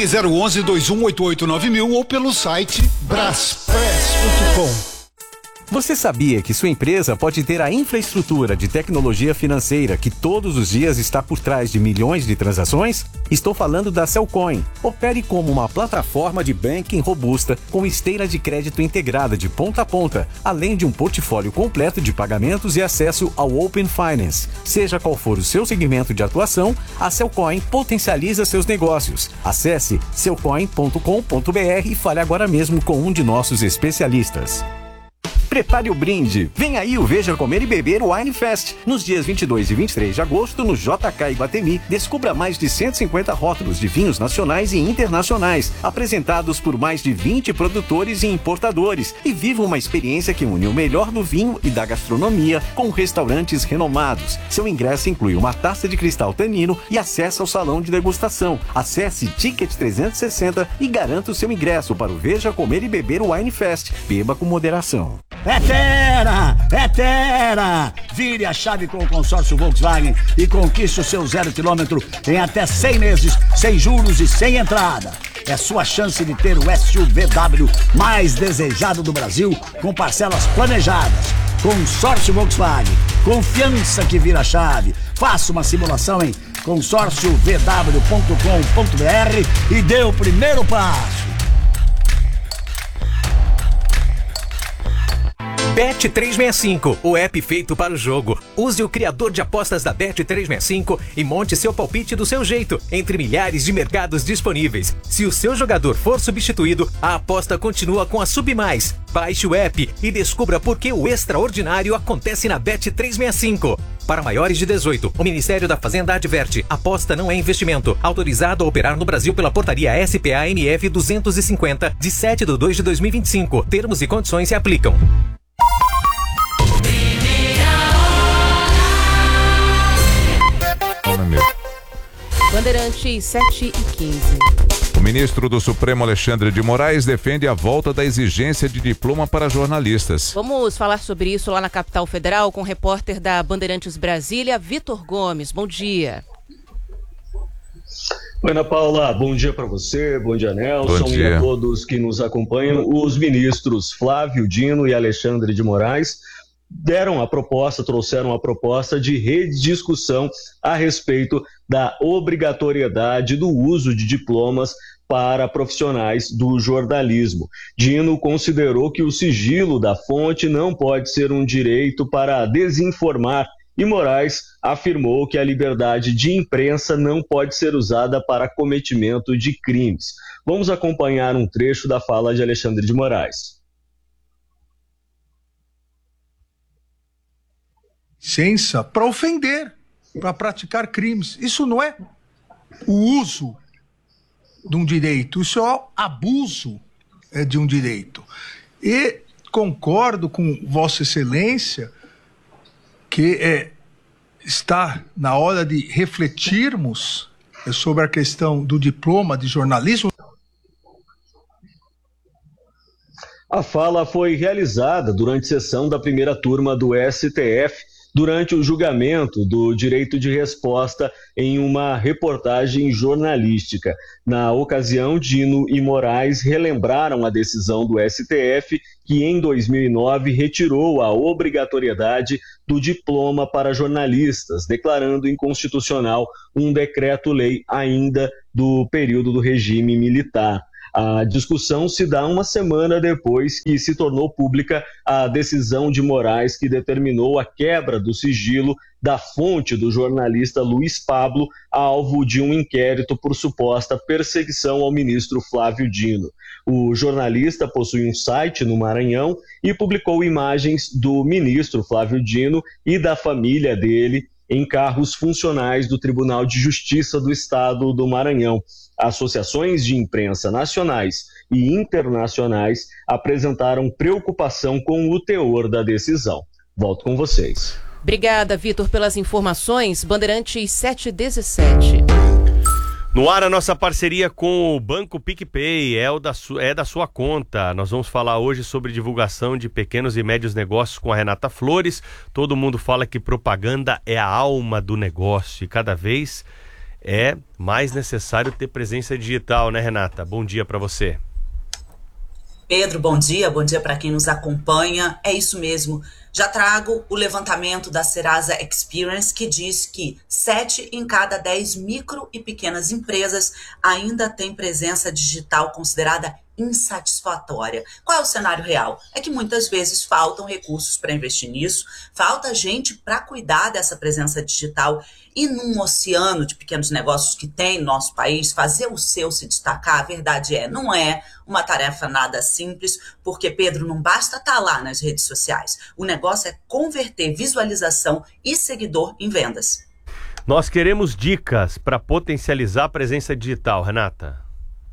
Ligue 011-2188-9000 ou pelo site braspress.com. Você sabia que sua empresa pode ter a infraestrutura de tecnologia financeira que todos os dias está por trás de milhões de transações? Estou falando da Cellcoin. Opere como uma plataforma de banking robusta com esteira de crédito integrada de ponta a ponta, além de um portfólio completo de pagamentos e acesso ao Open Finance. Seja qual for o seu segmento de atuação, a Cellcoin potencializa seus negócios. Acesse cellcoin.com.br e fale agora mesmo com um de nossos especialistas. Prepare o brinde. Vem aí o Veja Comer e Beber Wine Fest. Nos dias 22 e 23 de agosto, no JK Iguatemi, descubra mais de 150 rótulos de vinhos nacionais e internacionais, apresentados por mais de 20 produtores e importadores, e viva uma experiência que une o melhor do vinho e da gastronomia com restaurantes renomados. Seu ingresso inclui uma taça de cristal tanino e acesso ao salão de degustação. Acesse Ticket 360 e garanta o seu ingresso para o Veja Comer e Beber Wine Fest. Beba com moderação. É Terra! Vire a chave com o consórcio Volkswagen e conquiste o seu 0 km em até 100 meses, sem juros e sem entrada. É sua chance de ter o SUVW mais desejado do Brasil, com parcelas planejadas. Consórcio Volkswagen, confiança que vira a chave. Faça uma simulação em consórciovw.com.br e dê o primeiro passo. Bet365, o app feito para o jogo. Use o criador de apostas da Bet365 e monte seu palpite do seu jeito, entre milhares de mercados disponíveis. Se o seu jogador for substituído, a aposta continua com a Submais. Baixe o app e descubra por que o extraordinário acontece na Bet365. Para maiores de 18, o Ministério da Fazenda adverte: aposta não é investimento. Autorizado a operar no Brasil pela portaria SPA-MF 250, de 7/2/2025. Termos e condições se aplicam. Bandeirantes 7h15. O ministro do Supremo, Alexandre de Moraes, defende a volta da exigência de diploma para jornalistas. Vamos falar sobre isso lá na capital federal com o repórter da Bandeirantes Brasília, Vitor Gomes. Bom dia. Oi, Ana Paula, bom dia para você, bom dia, Nelson, e a todos que nos acompanham. Os ministros Flávio Dino e Alexandre de Moraes trouxeram a proposta de rediscussão a respeito da obrigatoriedade do uso de diplomas para profissionais do jornalismo. Dino considerou que o sigilo da fonte não pode ser um direito para desinformar, e Moraes afirmou que a liberdade de imprensa não pode ser usada para cometimento de crimes. Vamos acompanhar um trecho da fala de Alexandre de Moraes. Licença para ofender, para praticar crimes. Isso não é o uso de um direito, isso é o abuso de um direito. E concordo com Vossa Excelência que está na hora de refletirmos sobre a questão do diploma de jornalismo. A fala foi realizada durante sessão da primeira turma do STF, durante o julgamento do direito de resposta em uma reportagem jornalística. Na ocasião, Dino e Moraes relembraram a decisão do STF, que em 2009 retirou a obrigatoriedade do diploma para jornalistas, declarando inconstitucional um decreto-lei ainda do período do regime militar. A discussão se dá uma semana depois que se tornou pública a decisão de Moraes, que determinou a quebra do sigilo da fonte do jornalista Luiz Pablo, alvo de um inquérito por suposta perseguição ao ministro Flávio Dino. O jornalista possui um site no Maranhão e publicou imagens do ministro Flávio Dino e da família dele em carros funcionais do Tribunal de Justiça do Estado do Maranhão. Associações de imprensa nacionais e internacionais apresentaram preocupação com o teor da decisão. Volto com vocês. Obrigada, Vitor, pelas informações. Bandeirantes 717. No ar, a nossa parceria com o Banco PicPay é da sua conta. Nós vamos falar hoje sobre divulgação de pequenos e médios negócios com a Renata Flores. Todo mundo fala que propaganda é a alma do negócio e cada vez é mais necessário ter presença digital, né, Renata? Bom dia para você. Pedro, bom dia para quem nos acompanha. É isso mesmo. Já trago o levantamento da Serasa Experience, que diz que 7 em cada 10 micro e pequenas empresas ainda têm presença digital considerada insatisfatória. Qual é o cenário real? É que muitas vezes faltam recursos para investir nisso, falta gente para cuidar dessa presença digital, e num oceano de pequenos negócios que tem no nosso país, fazer o seu se destacar, a verdade não é uma tarefa nada simples, porque, Pedro, não basta estar lá nas redes sociais. O negócio é converter visualização e seguidor em vendas. Nós queremos dicas para potencializar a presença digital, Renata.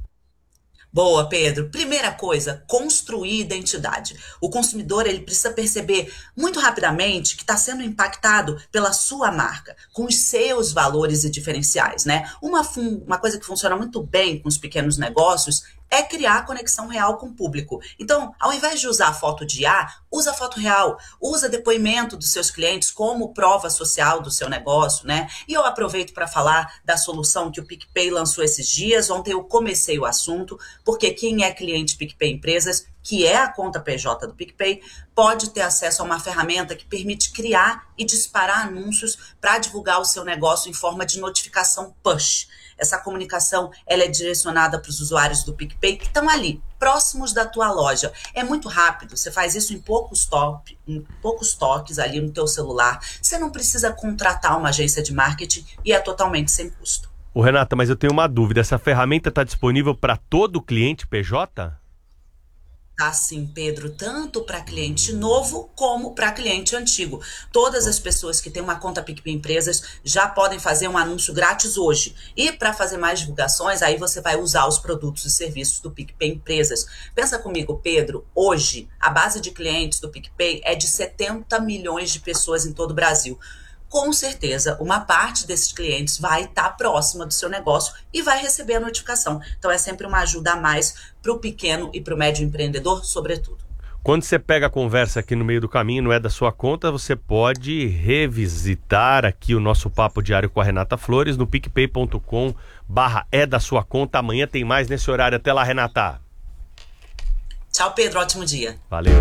Boa, Pedro. Primeira coisa, construir identidade. O consumidor ele precisa perceber muito rapidamente que está sendo impactado pela sua marca, com os seus valores e diferenciais, né? Uma coisa que funciona muito bem com os pequenos negócios é criar conexão real com o público. Então, ao invés de usar foto de IA, usa foto real, usa depoimento dos seus clientes como prova social do seu negócio, né? E eu aproveito para falar da solução que o PicPay lançou esses dias. Ontem eu comecei o assunto, porque quem é cliente PicPay Empresas, que é a conta PJ do PicPay, pode ter acesso a uma ferramenta que permite criar e disparar anúncios para divulgar o seu negócio em forma de notificação push. Essa comunicação ela é direcionada para os usuários do PicPay que estão ali, próximos da tua loja. É muito rápido, você faz isso em poucos toques ali no teu celular. Você não precisa contratar uma agência de marketing e é totalmente sem custo. Ô, Renata, mas eu tenho uma dúvida. Essa ferramenta está disponível para todo cliente PJ? Tá sim, Pedro, tanto para cliente novo como para cliente antigo. Todas as pessoas que têm uma conta PicPay Empresas já podem fazer um anúncio grátis hoje. E para fazer mais divulgações, aí você vai usar os produtos e serviços do PicPay Empresas. Pensa comigo, Pedro, hoje a base de clientes do PicPay é de 70 milhões de pessoas em todo o Brasil. Com certeza, uma parte desses clientes vai estar próxima do seu negócio e vai receber a notificação. Então, é sempre uma ajuda a mais para o pequeno e para o médio empreendedor, sobretudo. Quando você pega a conversa aqui no meio do caminho, não é da sua conta, você pode revisitar aqui o nosso papo diário com a Renata Flores no picpay.com/é da sua conta. Amanhã tem mais nesse horário. Até lá, Renata. Tchau, Pedro. Ótimo dia. Valeu.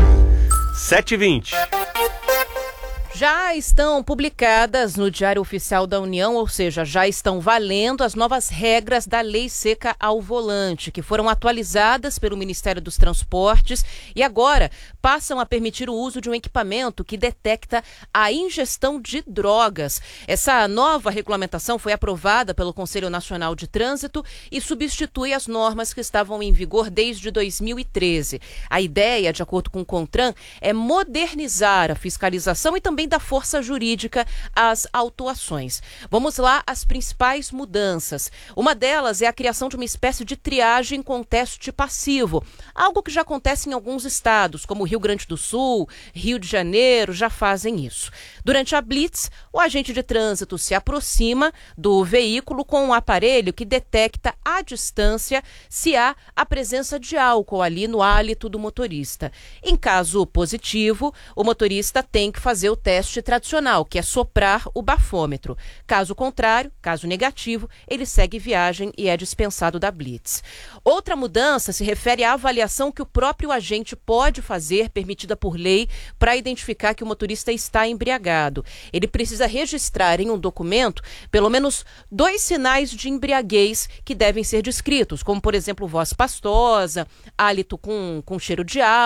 7h20. Já estão publicadas no Diário Oficial da União, ou seja, já estão valendo as novas regras da Lei Seca ao Volante, que foram atualizadas pelo Ministério dos Transportes e agora passam a permitir o uso de um equipamento que detecta a ingestão de drogas. Essa nova regulamentação foi aprovada pelo Conselho Nacional de Trânsito e substitui as normas que estavam em vigor desde 2013. A ideia, de acordo com o CONTRAN, é modernizar a fiscalização e também da força jurídica às autuações. Vamos lá, as principais mudanças. Uma delas é a criação de uma espécie de triagem com teste passivo, algo que já acontece em alguns estados, como Rio Grande do Sul, Rio de Janeiro, já fazem isso. Durante a blitz, o agente de trânsito se aproxima do veículo com um aparelho que detecta à distância se há a presença de álcool ali no hálito do motorista. Em caso positivo, o motorista tem que fazer o teste tradicional, que é soprar o bafômetro. Caso contrário, caso negativo, ele segue viagem e é dispensado da blitz. Outra mudança se refere à avaliação que o próprio agente pode fazer, permitida por lei, para identificar que o motorista está embriagado. Ele precisa registrar em um documento pelo menos 2 sinais de embriaguez que devem ser descritos, como, por exemplo, voz pastosa, hálito com cheiro de álcool,